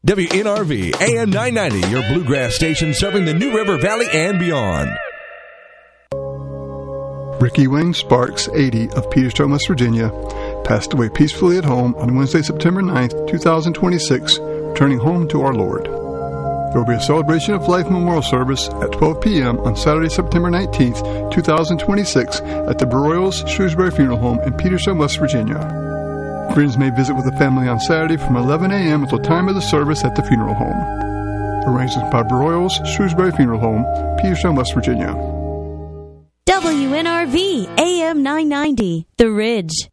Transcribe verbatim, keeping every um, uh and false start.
W N R V, A M nine ninety, your bluegrass station serving the New River Valley and beyond. Ricky Wayne Sparks, eighty, of Peterstown, West Virginia, passed away peacefully at home on Wednesday, September ninth, twenty twenty-six, returning home to our Lord. There will be a celebration of life memorial service at twelve p.m. on Saturday, September nineteenth, twenty twenty-six, at the Broyles Shrewsbury Funeral Home in Peterstown, West Virginia. Friends may visit with the family on Saturday from eleven a.m. until the time of the service at the funeral home. Arrangements by Broyles Shrewsbury Funeral Home, Peterstown, West Virginia. W N R V, A M nine ninety, The Ridge.